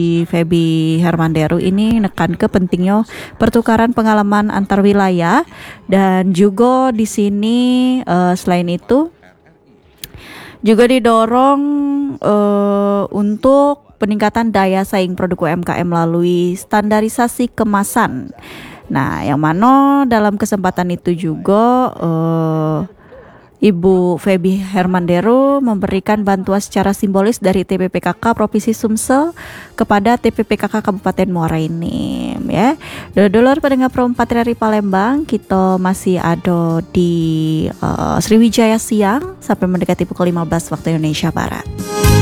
Feby Hermanderu ini nekan ke pentingnya pertukaran pengalaman antar wilayah, dan juga di sini selain itu juga didorong untuk peningkatan daya saing produk UMKM melalui standarisasi kemasan. Nah, yang mana dalam kesempatan itu juga Ibu Feby Hermanderu memberikan bantuan secara simbolis dari TPPKK Provinsi Sumsel kepada TPPKK Kabupaten Muara Enim, ya. Dulur pendengar Pro 4 dari Palembang, kita masih ada di Sriwijaya Siang sampai mendekati pukul 15 waktu Indonesia Barat.